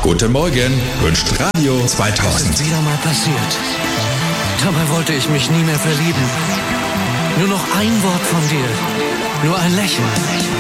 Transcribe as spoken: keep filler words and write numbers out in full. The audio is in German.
Guten Morgen, wünscht Radio zweitausend. Es ist wieder mal passiert. Dabei wollte ich mich nie mehr verlieben. Nur noch ein Wort von dir. Nur ein Lächeln.